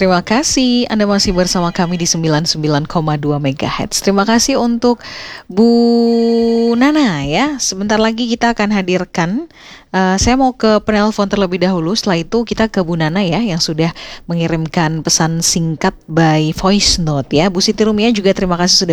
Terima kasih Anda masih bersama kami di 99,2 MHz. Terima kasih untuk Bu Nana ya. Sebentar lagi kita akan hadirkan. Saya mau ke penelpon terlebih dahulu. Setelah itu kita ke Bu Nana ya, yang sudah mengirimkan pesan singkat by voice note ya. Bu Siti Rumia juga terima kasih sudah